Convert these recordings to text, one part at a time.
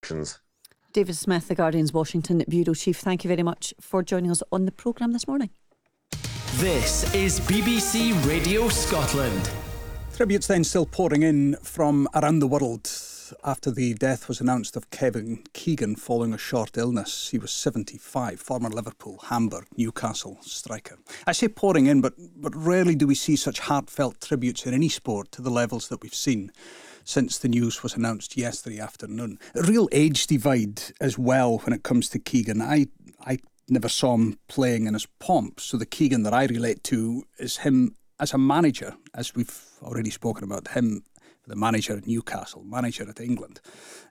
instructions. David Smith, The Guardian's Washington Bureau Chief, thank you very much for joining us on the programme this morning. This is BBC Radio Scotland. Tributes then still pouring in from around the world after the death was announced of Kevin Keegan following a short illness. He was 75, former Liverpool, Hamburg, Newcastle striker. I say pouring in, but rarely do we see such heartfelt tributes in any sport to the levels that we've seen since the news was announced yesterday afternoon. A real age divide as well when it comes to Keegan. I never saw him playing in his pomp, so the Keegan that I relate to is him as a manager, as we've already spoken about him, the manager at Newcastle, manager at England.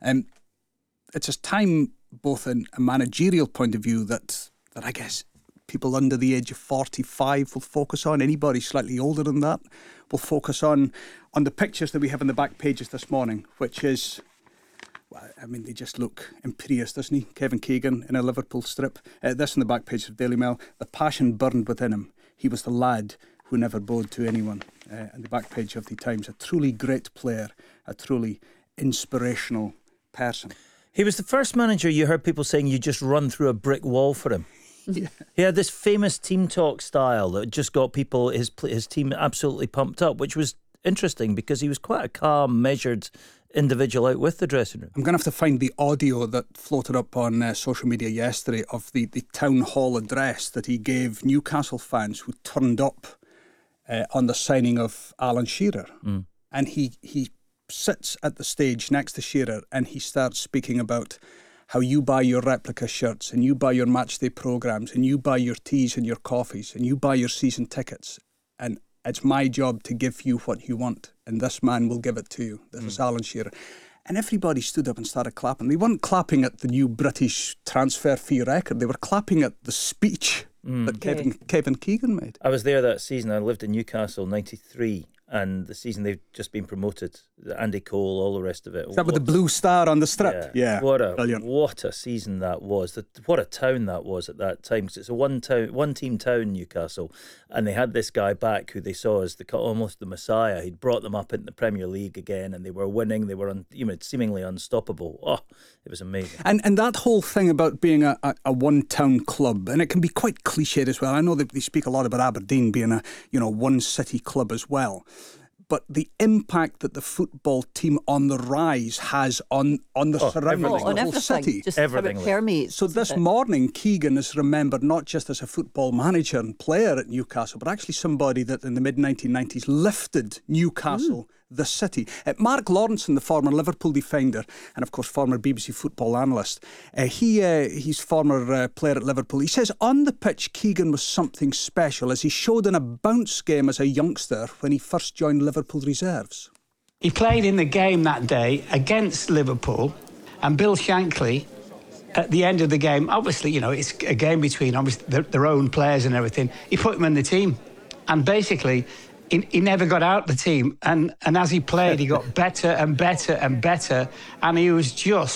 It's his time, both in a managerial point of view, that I guess people under the age of 45 will focus on. Anybody slightly older than that will focus on the pictures that we have on the back pages this morning, which is, well, I mean, they just look imperious, doesn't he? Kevin Keegan in a Liverpool strip. This on the back page of Daily Mail. The passion burned within him. He was the lad who never bowed to anyone. And the back page of the Times, a truly great player, a truly inspirational person. He was the first manager you heard people saying you just run through a brick wall for him. Yeah. He had this famous team talk style that just got people, his team absolutely pumped up, which was interesting because he was quite a calm, measured individual out with the dressing room. I'm going to have to find the audio that floated up on social media yesterday of the town hall address that he gave Newcastle fans who turned up on the signing of Alan Shearer. And he sits at the stage next to Shearer and he starts speaking about how you buy your replica shirts and you buy your matchday programmes and you buy your teas and your coffees and you buy your season tickets, and it's my job to give you what you want, and this man will give it to you. This is Alan Shearer. And everybody stood up and started clapping. They weren't clapping at the new British transfer fee record. They were clapping at the speech that Kevin Keegan made. I was there that season. I lived in Newcastle, 93. And the season they've just been promoted, Andy Cole, all the rest of it. Is that with the blue star on the strip? Yeah. What a season that was. What a town that was at that time. Because it's a one-team town, Newcastle. And they had this guy back who they saw as almost the messiah. He'd brought them up into the Premier League again, and they were winning. They were seemingly unstoppable. Oh, it was amazing. And that whole thing about being a one-town club, and it can be quite cliched as well. I know that they speak a lot about Aberdeen being a one-city club as well. But the impact that the football team on the rise has on the surroundings, the whole city. Just everything. How it permeates. So this morning, Keegan is remembered not just as a football manager and player at Newcastle, but actually somebody that in the mid-1990s lifted Newcastle, the city. Mark Lawrenson, the former Liverpool defender and of course former BBC football analyst, he's former player at Liverpool. He says on the pitch Keegan was something special, as he showed in a bounce game as a youngster when he first joined Liverpool reserves. He played in the game that day against Liverpool, and Bill Shankly at the end of the game, obviously it's a game between obviously their own players and everything, he put him in the team, and basically he never got out the team, and as he played, he got better and better and better, and he was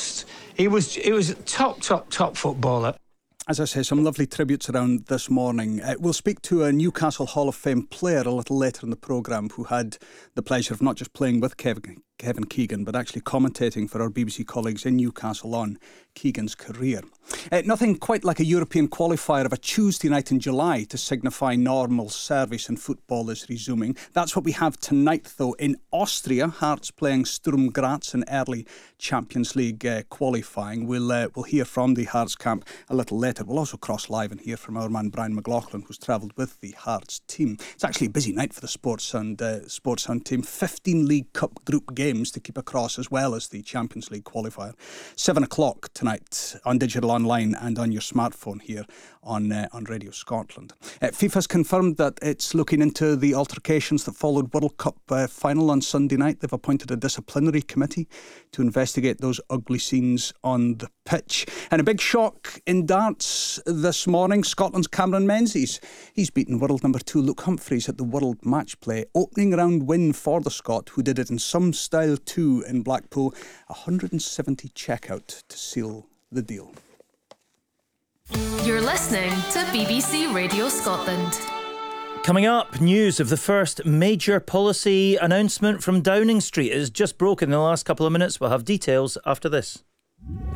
a top footballer. As I say, some lovely tributes around this morning. We'll speak to a Newcastle Hall of Fame player a little later in the programme who had the pleasure of not just playing with Kevin Keegan, but actually commentating for our BBC colleagues in Newcastle on Keegan's career. Nothing quite like a European qualifier of a Tuesday night in July to signify normal service and football is resuming. That's what we have tonight, though. In Austria, Hearts playing Sturm Graz in early Champions League qualifying. We'll hear from the Hearts camp a little later. We'll also cross live and hear from our man Brian McLaughlin, who's travelled with the Hearts team. It's actually a busy night for the Sports Sound team. 15 League Cup group games to keep across, as well as the Champions League qualifier. 7 o'clock tonight on digital, online and on your smartphone here on Radio Scotland. FIFA's confirmed that it's looking into the altercations that followed World Cup final on Sunday night. They've appointed a disciplinary committee to investigate those ugly scenes on the pitch. And a big shock in darts this morning. Scotland's Cameron Menzies. He's beaten world number 2 Luke Humphreys at the World Match Play. Opening round win for the Scot, who did it in some style too in Blackpool. 170 checkout to seal the deal. You're listening to BBC Radio Scotland. Coming up, news of the first major policy announcement from Downing Street. It has just broken in the last couple of minutes. We'll have details after this.